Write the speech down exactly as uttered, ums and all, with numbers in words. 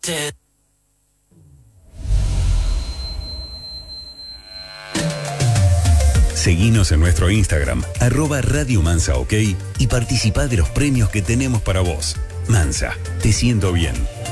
Seguinos en nuestro Instagram, arroba Radio Mansa OK, y participá de los premios que tenemos para vos. Mansa, te siento bien.